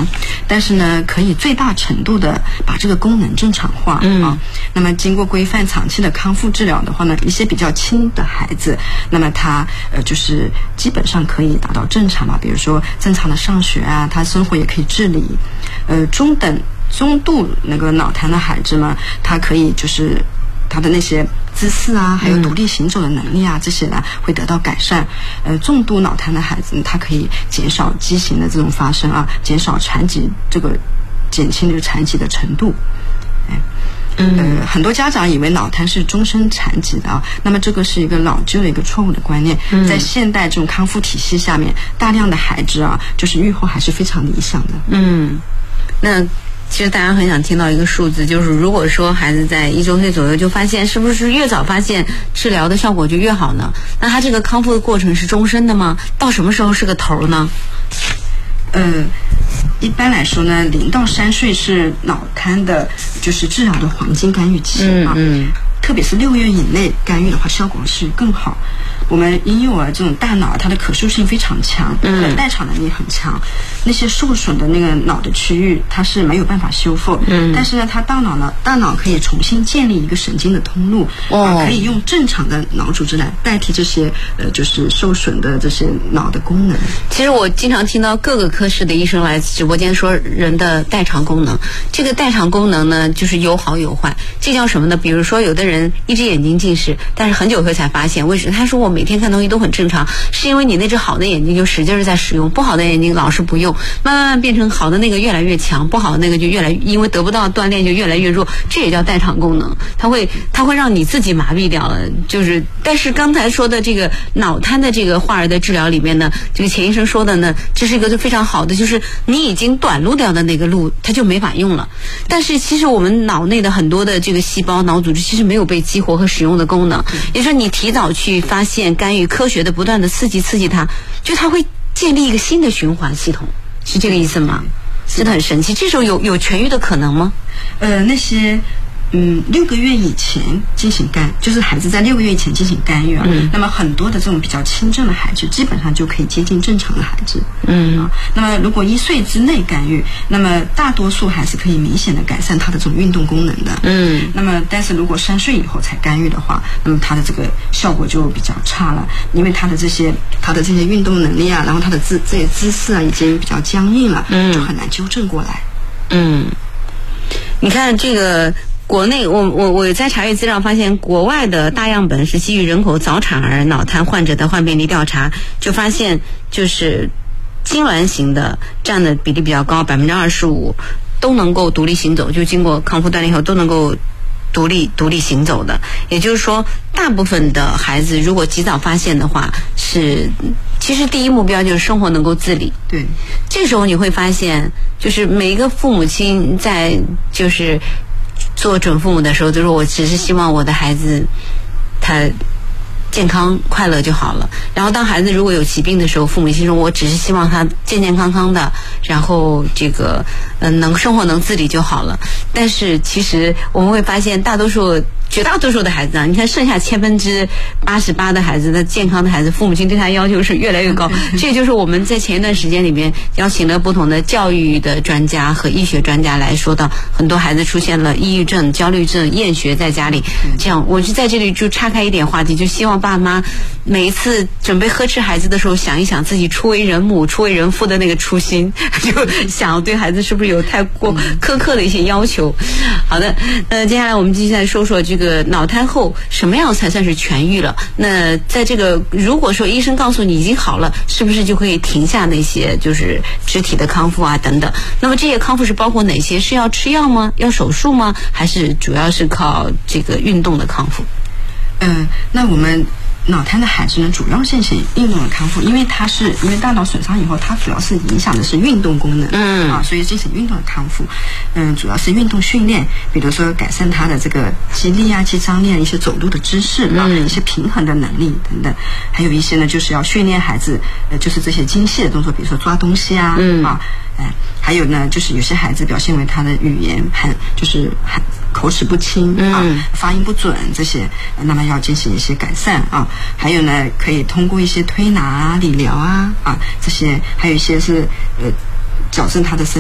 常，但是呢，可以最大程度的把这个功能正常化啊。那么经过规范长期的康复治疗的话呢，一些比较轻的孩子，那么他就是基本上可以达到正常嘛，比如说正常的上学啊，他生活也可以自理。中度那个脑瘫的孩子嘛，他可以就是他的那些姿势啊，还有独立行走的能力啊，这些呢会得到改善。重度脑瘫的孩子，他可以减少畸形的这种发生啊，减少残疾这个减轻这个残疾的程度。很多家长以为脑瘫是终身残疾的啊，那么这个是一个老旧的一个错误的观念。在现代这种康复体系下面，大量的孩子啊，就是预后还是非常理想的。 那其实大家很想听到一个数字，就是如果说孩子在1周岁左右就发现，是不是越早发现治疗的效果就越好呢？那他这个康复的过程是终身的吗？到什么时候是个头呢？ 一般来说呢，0到3岁是脑瘫的就是治疗的黄金干预期啊。特别是6月以内干预的话，效果是更好。我们婴幼儿这种大脑，它的可塑性非常强，它的代偿能力很强。那些受损的那个脑的区域，它是没有办法修复。但是呢，它大脑可以重新建立一个神经的通路，可以用正常的脑组织来代替这些就是受损的这些脑的功能。 其实我经常听到各个科室的医生来直播间说人的代偿功能，这个代偿功能呢，就是有好有坏。这叫什么呢？比如说有的人一只眼睛近视，但是很久后才发现，为什么？他说我每天看东西都很正常，是因为你那只好的眼睛就使劲在使用，不好的眼睛老是不用，慢慢变成好的那个越来越强，不好的那个就越来越，因为得不到锻炼就越来越弱，这也叫代偿功能。它会让你自己麻痹掉了。但是刚才说的这个脑瘫的这个患儿的治疗里面呢，这个钱医生说的呢，这是一个非常好的，就是你已经短路掉的那个路，它就没法用了。但是其实我们脑内的很多的这个细胞、脑组织其实没有被激活和使用的功能，也就是说你提早去发现、干预，科学的不断的刺激它，就它会建立一个新的循环系统，是这个意思吗？真的很神奇。这时候有痊愈的可能吗？ 那些6个月以前进行就是孩子在6个月以前进行干预啊，那么很多的这种比较轻症的孩子，基本上就可以接近正常的孩子。那么如果1岁之内干预，那么大多数还是可以明显的改善他的这种运动功能的。那么但是如果3岁以后才干预的话，那么他的这个效果就比较差了，因为他的这些运动能力啊，然后他的这些姿势啊已经比较僵硬了，就很难纠正过来。 你看这个国内，我在查阅资料发现，国外的大样本是基于人口早产儿脑瘫患者的患病率调查，就发现就是痉挛型的占的比例比较高，25%都能够独立行走，就经过康复锻炼后都能够独立行走的。也就是说，大部分的孩子如果及早发现的话，其实第一目标就是生活能够自理。 对， 这时候你会发现，就是每一个父母亲在就是做准父母的时候，就是我只是希望我的孩子他健康快乐就好了。然后当孩子如果有疾病的时候，父母亲说我只是希望他健健康康的，然后这个生活能自理就好了。但是其实我们会发现绝大多数的孩子啊，你看剩下88%的孩子，的健康的孩子，父母亲对他要求是越来越高。这就是我们在前一段时间里面邀请了不同的教育的专家和医学专家来说到，很多孩子出现了抑郁症、焦虑症、厌学在家里。这样，我就在这里就岔开一点话题，就希望爸妈每一次准备呵斥孩子的时候，想一想自己初为人母、初为人父的那个初心，就想对孩子是不是有太过苛刻的一些要求。好的，接下来我们继续来说说这个脑瘫后什么样才算是痊愈了。那在这个如果说医生告诉你已经好了，是不是就可以停下那些就是肢体的康复啊等等？那么这些康复是包括哪些？是要吃药吗？要手术吗？还是主要是靠这个运动的康复？ 那我们脑瘫的孩子呢，主要进行运动的康复，因为大脑损伤以后，它主要是影响的是运动功能，所以进行运动的康复，主要是运动训练，比如说改善他的这个肌力啊、肌张力啊，一些走路的姿势啊，一些平衡的能力等等，还有一些呢，就是要训练孩子，就是这些精细的动作，比如说抓东西啊，还有呢，就是有些孩子表现为他的语言口齿不清发音不准这些，那么要进行一些改善啊。还有呢，可以通过一些推拿啊、理疗啊这些，还有一些是矫正他的身